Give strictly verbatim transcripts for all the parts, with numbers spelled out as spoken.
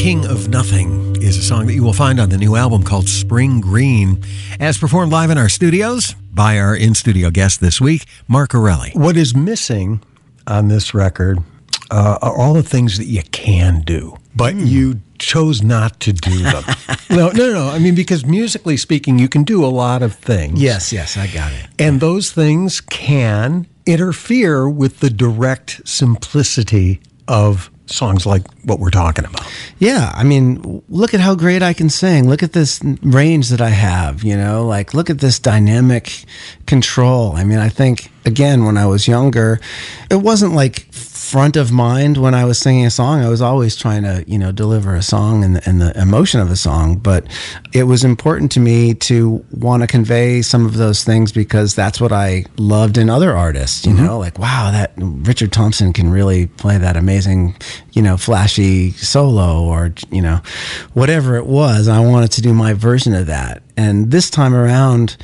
King of Nothing is a song that you will find on the new album called Spring Green, as performed live in our studios by our in-studio guest this week, Mark Corelli. What is missing on this record uh, are all the things that you can do, but mm. you chose not to do them. no, no, no. I mean, because musically speaking, you can do a lot of things. Yes, yes, I got it. And those things can interfere with the direct simplicity of songs like what we're talking about. Yeah, I mean, look at how great I can sing. Look at this range that I have, you know, like look at this dynamic control. I mean, I think, again, when I was younger, it wasn't like front of mind when I was singing a song. I was always trying to, you know, deliver a song and the, and the emotion of a song. But it was important to me to want to convey some of those things because that's what I loved in other artists, you mm-hmm. know, like, wow, that Richard Thompson can really play that amazing, you know, flashy solo or, you know, whatever it was. I wanted to do my version of that. And this time around,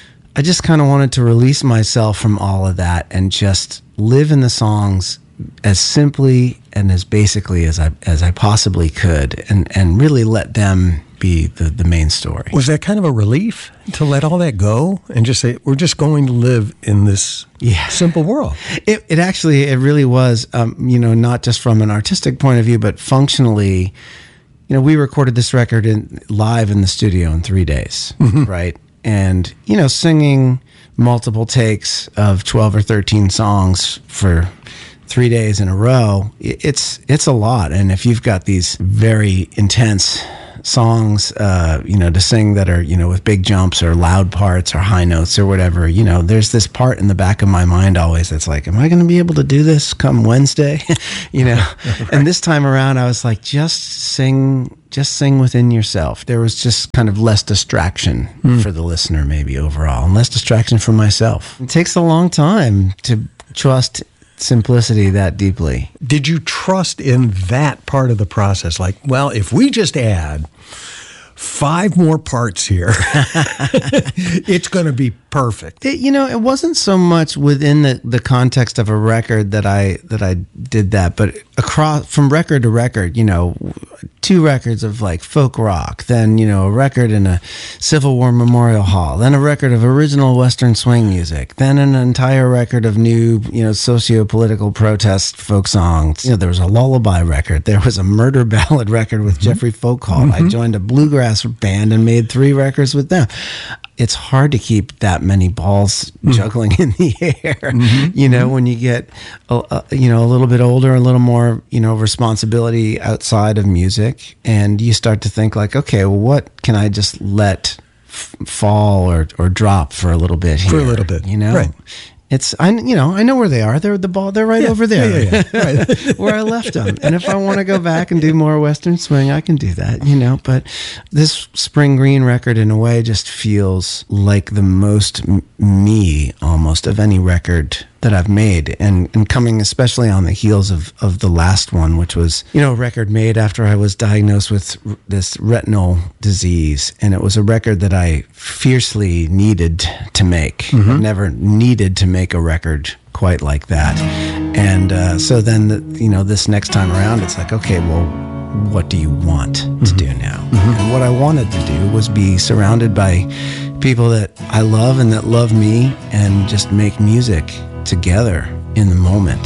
I just kind of wanted to release myself from all of that and just live in the songs as simply and as basically as I as I possibly could, and, and really let them be the, the main story. Was that kind of a relief to let all that go and just say, we're just going to live in this yeah. simple world? It, it actually, it really was, um, you know, not just from an artistic point of view, but functionally, you know, we recorded this record in live in the studio in three days, mm-hmm. right? And, you know, singing multiple takes of twelve or thirteen songs for three days in a row, it's it's a lot. And if you've got these very intense songs, uh, you know, to sing that are, you know, with big jumps or loud parts or high notes or whatever, you know, there's this part in the back of my mind always that's like, am I going to be able to do this come Wednesday? you know, right. And this time around, I was like, just sing, just sing within yourself. There was just kind of less distraction mm. for the listener, maybe overall, and less distraction for myself. It takes a long time to trust simplicity that deeply. Did you trust in that part of the process? Like, well, if we just add five more parts here, it's going to be perfect. It, you know, it wasn't so much within the, the context of a record that I that I did that, but across from record to record, you know, two records of like folk rock, then, you know, a record in a Civil War Memorial Hall, then a record of original Western swing music, then an entire record of new, you know, socio-political protest folk songs. You know, there was a lullaby record, there was a murder ballad record with mm-hmm. Jeffrey Folkhall. Mm-hmm. I joined a bluegrass band and made three records with them. It's hard to keep that many balls mm. juggling in the air, mm-hmm. you know, mm-hmm. when you get, a, a, you know, a little bit older, a little more, you know, responsibility outside of music. And you start to think like, okay, well, what can I just let f- fall or, or drop for a little bit here? For a little bit, you know? Right. It's, I, you know, I know where they are. They're the ball. They're right yeah, over there, yeah, yeah, yeah. Right. where I left them. And if I want to go back and do more Western swing, I can do that, you know. But this Spring Green record, in a way, just feels like the most m- me, almost, of any record that I've made, and, and coming especially on the heels of, of the last one, which was, you know, a record made after I was diagnosed with r- this retinal disease. And it was a record that I fiercely needed to make. Mm-hmm. I never needed to make a record quite like that. And uh, so then, the, you know, this next time around, it's like, okay, well, what do you want mm-hmm. to do now? Mm-hmm. And what I wanted to do was be surrounded by people that I love and that love me, and just make music together in the moment.